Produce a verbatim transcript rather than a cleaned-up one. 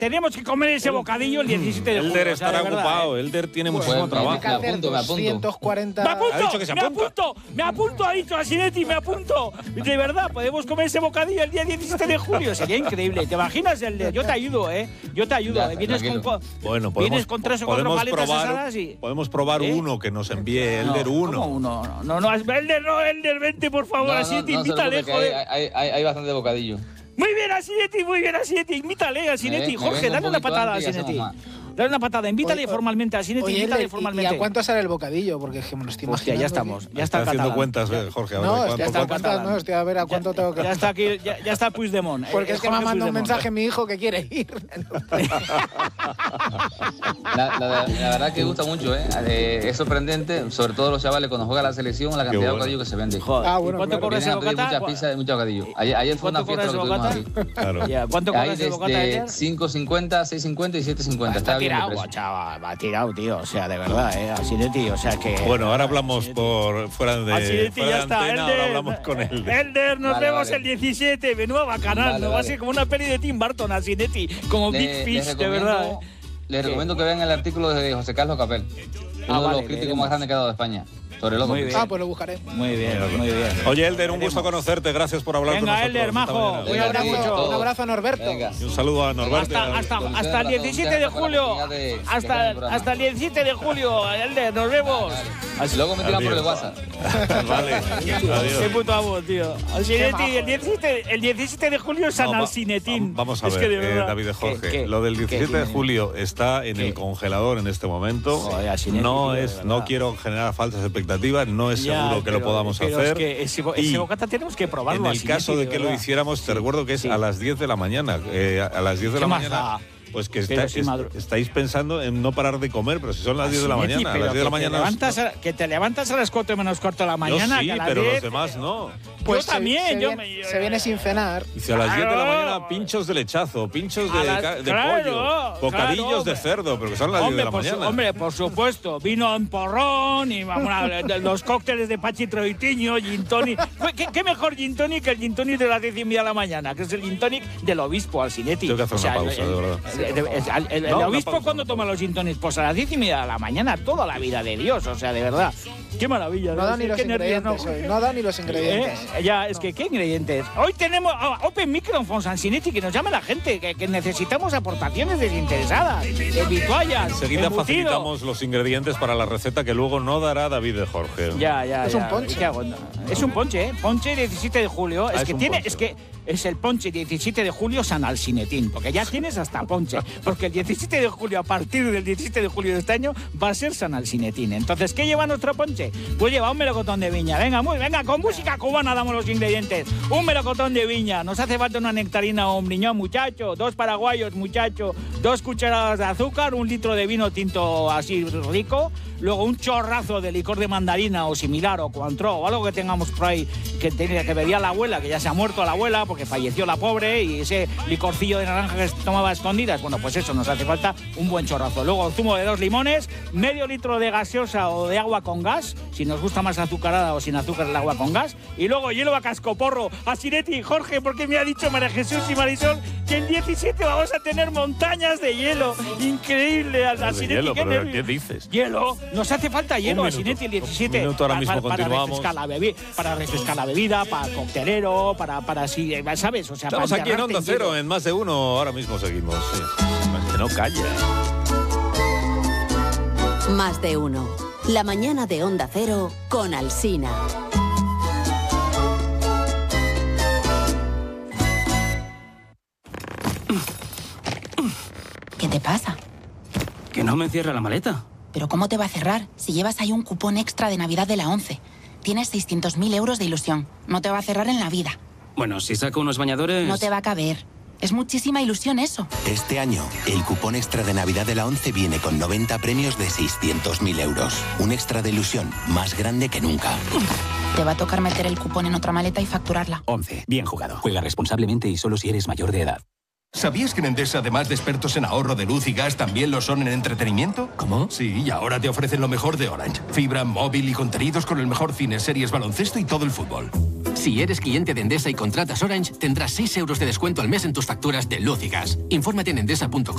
tenemos que comer ese bocadillo el diecisiete de julio. Elder estará o sea, de ocupado, verdad, ¿eh? Elder tiene Pues, muchísimo me trabajo. que hacer doscientos cuarenta... Me apunto, Ha dicho que se me apunta. apunto, me apunto, ha dicho Asinetti, me apunto. De verdad, podemos comer ese bocadillo el día diecisiete de julio, sería increíble. ¿Te imaginas, Elder? Yo te ayudo, ¿eh? Yo te ayudo. Ya, ¿eh? Vienes con, con, Bueno, podemos, vienes con tres o cuatro podemos paletas probar, asadas y... podemos probar ¿Eh? uno que nos envíe Elder no, uno. ¿cómo uno? No, no, no, Elder, no, Elder, vente, por favor, No, no, Asinetti, no se invítale, preocupe, que joder. hay, hay, hay bastante bocadillo. Muy bien, Asinetti, muy bien, Asinetti, invítale, Asinetti. Me- me Jorge, vengo dale un una poquito patada a antes y Asinetti. hacemos Dale una patada, invítale Oye, formalmente a Asinetti, Oye, invítale ¿y- formalmente. ¿y a cuánto sale el bocadillo? Porque es que me lo estoy Hostia, imaginando. ya estamos, ya está, Está haciendo catalán. cuentas, eh, Jorge. A ver, No, ¿cuánto- estoy está haciendo cuánto- cuentas, catalán. no, estoy a ver a cuánto tengo que... Ya está aquí, ya, ya está Puigdemont. Porque eh, es que me ha Jorge mandado un Puigdemont. mensaje mi hijo que quiere ir. La, la- la verdad que gusta mucho, ¿eh? Eh, Es sorprendente, sobre todo los chavales cuando juega la selección, la cantidad bueno. de bocadillo que se vende. Joder, Ah, ¿y bueno, ¿cuánto claro. cobra ese Vienen a pedir bocata? muchas pizzas y mucho bocadillo. Ayer, ayer fue una ¿Cuánto fiesta cobra lo que ese tuvimos bocata? aquí. Claro. Ya, ¿cuánto cobra Hay ese bocata desde ayer? cinco cincuenta, seis cincuenta y siete cincuenta. Está Está bien de tirado, precio. chaval, va tirado, tío. O sea, de verdad, ¿eh? Asinetti, o sea que... Bueno, ahora hablamos por fuera de, Asinetti, fuera ya de está. antena, Elder, ahora hablamos con él. Elder, nos Vale, vemos vale. el diecisiete. Menuda bacanal, Vale, ¿no? Va a vale. ser como una peli de Tim Burton, Asinetti. Como Le- Big les Fish, de recomiendo- verdad. ¿eh? Les recomiendo que vean el artículo de José Carlos Capel, uno Ah, de vale, los críticos leeremos. más grandes que ha dado de España. Sobre loco. Muy bien. Ah, pues lo buscaré. Muy bien, muy bien. Oye, Elder, un gusto conocerte. Gracias por hablar Venga, con nosotros. Elder, esta majo. mañana. Un Cuídate Venga, mucho. abrazo, todos. un abrazo a Norberto. Venga. Y un saludo a Norberto. Hasta, hasta, Con hasta el ustedes, diecisiete de con la julio. oportunidad de- de Hasta, hacer el programa. hasta el diecisiete de julio, Elder, nos vemos. Así luego me tiran por el Adiós. WhatsApp. Vale. Qué Adiós. puto amo, tío. Asinetti, el diecisiete, el diecisiete de julio es San No, va- Alcinetín. Vamos a Es ver, que de eh, verdad. David de Jorge. ¿Qué, qué? Lo del ¿Qué? diecisiete de julio está en ¿Qué? el congelador en este momento. Joder, Asinetti, no tío, es, de no verdad. quiero generar falsas expectativas. No es Ya, seguro que pero- lo podamos pero hacer. Es que ese, bo- Y ese bocata tenemos que probarlo. en el Asinetti, caso de que lo verdad. hiciéramos, te recuerdo que es Sí. a las diez de la mañana. Eh, a las diez de ¿Qué la más mañana. da? Pues que Pero está- si es- madru- estáis pensando en no parar de comer, pero si son las diez de la Asinetti, mañana. A pero las diez de la que te mañana. levantas a- que te levantas a las cuatro menos cuarto de la Yo mañana. sí, que a las pero diez, los demás no. Pues se- también, se, yo viene, me- se viene sin cenar. Dice a las diez de la Claro. mañana pinchos de lechazo, pinchos de, A las- ca- de claro, pollo, bocadillos claro, de hombre. cerdo, pero que son las diez de Hombre la por, su- mañana. hombre, por supuesto. Vino en porrón y vamos a ver, de- los cócteles de Pachi Troitiño, gin tonic. Pues, ¿Qué, qué mejor gin tonic que el gin tonic de las diez y media de la mañana? Que es el gin tonic del obispo, Alcinetti. Tengo que hacer una pausa, el, de verdad. el- el- el- el- el No, una obispo, pausa, ¿cuándo una toma los gin tonics? Pues a las diez y media de la mañana, toda la vida de Dios. O sea, de verdad. Qué maravilla. No da ni los qué nervios, ingredientes ¿no? hoy. No da ni los ingredientes. Eh, ya, es que, ¿qué ingredientes? Hoy tenemos ah, Open Microphone Sansinetti, que nos llame la gente, que, que necesitamos aportaciones desinteresadas, de vituallas, Enseguida embutido. facilitamos los ingredientes para la receta que luego no dará David de Jorge. Ya, ya, Es ya. un ponche. ¿Y qué hago? Es un ponche, ¿eh? Ponche diecisiete de julio. Ah, es es que un tiene, ponche. es que es el ponche diecisiete de julio San Alcinetín, porque ya tienes hasta ponche. Porque el diecisiete de julio, a partir del diecisiete de julio de este año, va a ser San Alcinetín. Entonces, ¿qué lleva nuestro ponche? Pues lleva un melocotón de viña. Venga, muy, venga, con música cubana damos los ingredientes. Un melocotón de viña. Nos hace falta una nectarina o un briñón, muchacho. Dos paraguayos, muchacho. Dos cucharadas de azúcar, un litro de vino tinto así rico. Luego un chorrazo de licor de mandarina o similar, o Cointreau, o algo que tengamos por ahí que, tenía, que bebía la abuela, que ya se ha muerto la abuela porque falleció la pobre, y ese licorcillo de naranja que tomaba a escondidas. Bueno, pues eso, nos hace falta un buen chorrazo. Luego zumo de dos limones, medio litro de gaseosa o de agua con gas, si nos gusta más azucarada o sin azúcar el agua con gas. Y luego hielo a cascoporro. Asinetti, Jorge, porque me ha dicho María Jesús y Marisol que el diecisiete vamos a tener montañas de hielo. Increíble, Asinetti, hielo, qué pero nervios. ¿qué dices? Hielo, nos hace falta hielo, Un Asinetti, el diecisiete. Un minuto, ahora mismo para, para continuamos. refrescar la bebi- para refrescar la bebida, para coctelero, para, para así, eh, ¿sabes? O sea, Estamos para aquí en Onda enterrarte Cero, hielo. en Más de Uno, ahora mismo seguimos. Sí. Es que no calla. Más de uno. La mañana de Onda Cero con Alsina. ¿Qué te pasa? Que no me cierra la maleta. ¿Pero cómo te va a cerrar si llevas ahí un cupón extra de Navidad de la ONCE? Tienes seiscientos mil euros de ilusión. No te va a cerrar en la vida. Bueno, si saco unos bañadores... No te va a caber. Es muchísima ilusión eso. Este año, el cupón extra de Navidad de la ONCE viene con noventa premios de seiscientos mil euros. Un extra de ilusión más grande que nunca. Te va a tocar meter el cupón en otra maleta y facturarla. ONCE. Bien jugado. Juega responsablemente y solo si eres mayor de edad. ¿Sabías que en Endesa, además de expertos en ahorro de luz y gas, también lo son en entretenimiento? ¿Cómo? Sí, y ahora te ofrecen lo mejor de Orange. Fibra, móvil y contenidos con el mejor cine, series, baloncesto y todo el fútbol. Si eres cliente de Endesa y contratas Orange, tendrás seis euros de descuento al mes en tus facturas de luz y gas. Infórmate en endesa punto com.